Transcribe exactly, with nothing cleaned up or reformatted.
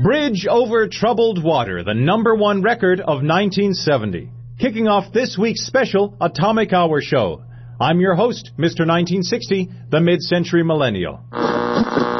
Bridge Over Troubled Water, the number one record of nineteen seventy. Kicking off this week's special Atomic Hour show. I'm your host, Mister nineteen sixty, the mid-century millennial.